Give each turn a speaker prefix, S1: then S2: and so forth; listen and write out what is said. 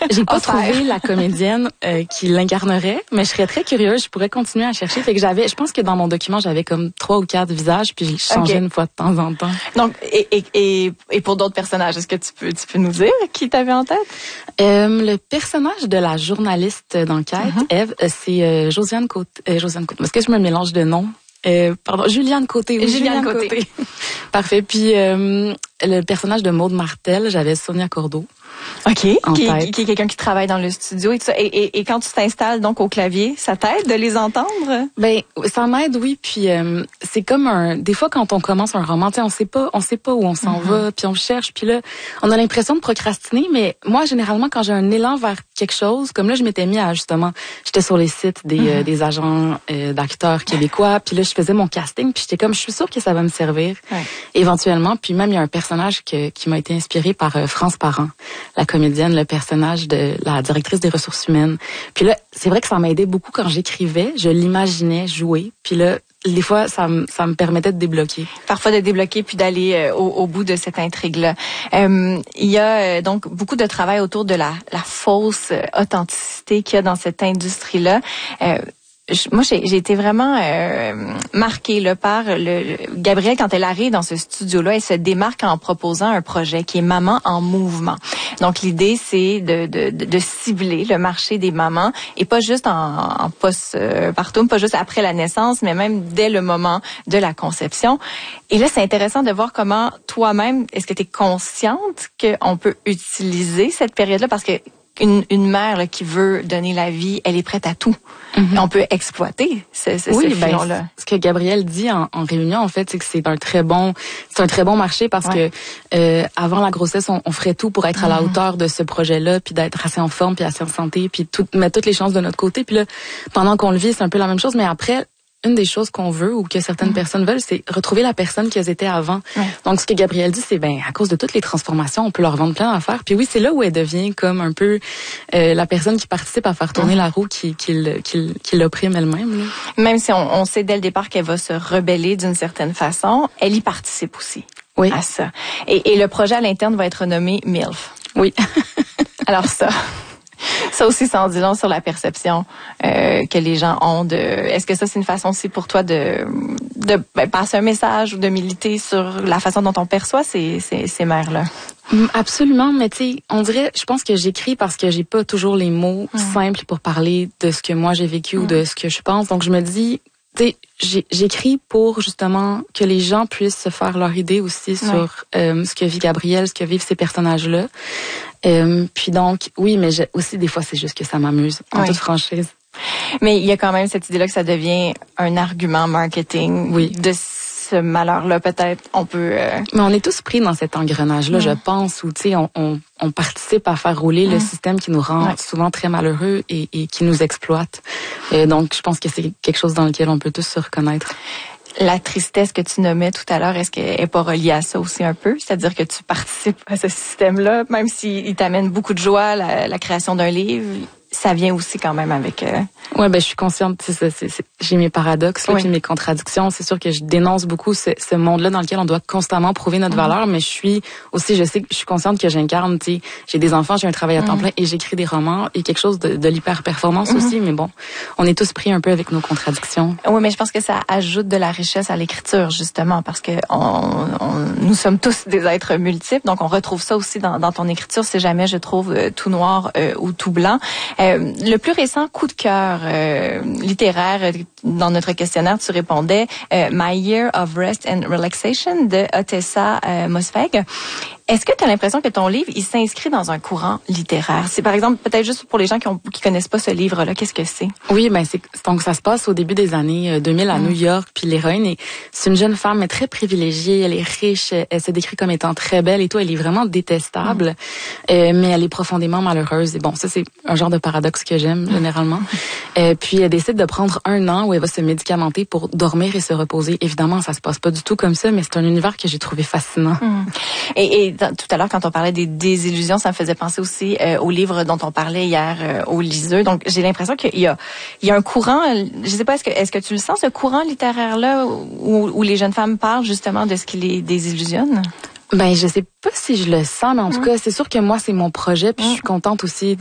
S1: J'ai pas trouvé la comédienne qui l'incarnerait, mais je serais très curieuse. Je pourrais continuer à chercher. Fait que je pense que dans mon document, j'avais comme 3 ou 4 visages, puis je les changeais une fois de temps en temps.
S2: Donc, et pour d'autres personnages, est-ce que tu peux nous dire qui t'avais en tête?
S1: Le personnage de la journaliste d'enquête, Ève, c'est Josiane Côté. Josiane Côté. Est-ce que je me mélange de noms? Juliane Côté. Oui,
S2: Juliane Côté.
S1: Parfait. Puis le personnage de Maude Martel, j'avais Sonia Cordeau.
S2: OK. Qui est quelqu'un qui travaille dans le studio et tout ça. Et quand tu t'installes donc au clavier, ça t'aide de les entendre?
S1: Ben, ça m'aide, oui. Puis c'est comme des fois quand on commence un roman, on sait pas où on s'en va, puis on cherche, puis là, on a l'impression de procrastiner. Mais moi, généralement, quand j'ai un élan vers quelque chose, comme là, je m'étais mis à justement, j'étais sur les sites des agents d'acteurs québécois, puis là, je faisais mon casting, puis j'étais comme, je suis sûre que ça va me servir éventuellement. Puis même, il y a un personnage qui m'a été inspiré par France Parent, la comédienne, le personnage de la directrice des ressources humaines. Puis là, c'est vrai que ça m'a aidé beaucoup quand j'écrivais. Je l'imaginais jouer. Puis là, des fois, ça me permettait de débloquer.
S2: Parfois de débloquer puis d'aller au bout de cette intrigue-là. Il y a donc beaucoup de travail autour de la fausse authenticité qu'il y a dans cette industrie-là. Moi, j'ai été vraiment marquée là, par Gabrielle quand elle arrive dans ce studio-là. Elle se démarque en proposant un projet qui est Maman en mouvement. Donc, l'idée, c'est de cibler le marché des mamans et pas juste en postpartum, pas juste après la naissance, mais même dès le moment de la conception. Et là, c'est intéressant de voir comment toi-même, est-ce que tu es consciente qu'on peut utiliser cette période-là parce que une mère là, qui veut donner la vie, elle est prête à tout. On peut exploiter ce filon-là.
S1: Ce que Gabrielle dit en réunion, en fait, c'est que c'est un très bon marché parce que avant la grossesse, on ferait tout pour être à la hauteur de ce projet-là, puis d'être assez en forme, puis assez en santé, puis mettre toutes les chances de notre côté. Puis là, pendant qu'on le vit, c'est un peu la même chose, mais après, une des choses qu'on veut ou que certaines personnes veulent, c'est retrouver la personne qu'elles étaient avant. Donc, ce que Gabrielle dit, c'est à cause de toutes les transformations, on peut leur vendre plein d'affaires. Puis oui, c'est là où elle devient comme un peu la personne qui participe à faire tourner la roue qui l'opprime elle-même. Là.
S2: Même si on sait dès le départ qu'elle va se rebeller d'une certaine façon, elle y participe aussi à ça. Et le projet à l'interne va être nommé MILF.
S1: Oui.
S2: Alors ça aussi, ça en dit long sur la perception que les gens ont de. Est-ce que ça, c'est une façon aussi pour toi de passer un message ou de militer sur la façon dont on perçoit ces mères-là?
S1: Absolument, mais tu sais, on dirait, je pense que j'écris parce que j'ai pas toujours les mots simples pour parler de ce que moi j'ai vécu ou de ce que je pense. Donc je me dis, tu sais, j'écris pour justement que les gens puissent se faire leur idée aussi sur ce que vit Gabrielle, ce que vivent ces personnages-là. Puis donc, oui, mais aussi des fois, c'est juste que ça m'amuse, en toute franchise.
S2: Mais il y a quand même cette idée-là que ça devient un argument marketing de ce malheur-là, peut-être. On peut...
S1: Mais on est tous pris dans cet engrenage-là, je pense, où, tu sais, on participe à faire rouler le système qui nous rend souvent très malheureux et qui nous exploite. Donc, je pense que c'est quelque chose dans lequel on peut tous se reconnaître.
S2: La tristesse que tu nommais tout à l'heure, est-ce qu'elle n'est pas reliée à ça aussi un peu? C'est-à-dire que tu participes à ce système-là, même s'il t'amène beaucoup de joie, la création d'un livre, ça vient aussi quand même avec...
S1: Ouais, je suis consciente, j'ai mes paradoxes, là, puis mes contradictions. C'est sûr que je dénonce beaucoup ce monde-là dans lequel on doit constamment prouver notre valeur, mais je suis consciente que j'incarne, tu sais, j'ai des enfants, j'ai un travail à temps plein et j'écris des romans et quelque chose de l'hyper-performance aussi, mais bon, on est tous pris un peu avec nos contradictions.
S2: Oui, mais je pense que ça ajoute de la richesse à l'écriture, justement, parce que nous sommes tous des êtres multiples, donc on retrouve ça aussi dans ton écriture, si jamais je trouve tout noir ou tout blanc. Le plus récent coup de cœur littéraire, dans notre questionnaire, tu répondais My Year of Rest and Relaxation de Otessa Moshfegh. Est-ce que tu as l'impression que ton livre, il s'inscrit dans un courant littéraire? C'est par exemple, peut-être juste pour les gens qui connaissent pas ce livre-là, qu'est-ce que c'est?
S1: Oui, donc ça se passe au début des années 2000 à New York, puis l'héroïne, c'est une jeune femme mais très privilégiée, elle est riche, elle se décrit comme étant très belle et tout, elle est vraiment détestable, mais elle est profondément malheureuse. Et bon, ça c'est un genre de paradoxe que j'aime généralement. Puis elle décide de prendre 1 an où elle va se médicamenter pour dormir et se reposer. Évidemment, ça se passe pas du tout comme ça, mais c'est un univers que j'ai trouvé fascinant.
S2: Et tout à l'heure, quand on parlait des désillusions, ça me faisait penser aussi au livre dont on parlait hier au Liseux. Donc, j'ai l'impression qu'il y a un courant, je sais pas, est-ce que tu le sens, ce courant littéraire-là, où les jeunes femmes parlent justement de ce qui les désillusionne?
S1: Je sais pas si je le sens, mais en tout cas, c'est sûr que moi, c'est mon projet, puis je suis contente aussi